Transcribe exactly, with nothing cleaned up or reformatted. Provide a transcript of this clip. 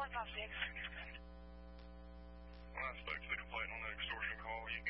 one five six. When I spoke to the complaint on that extortion call, you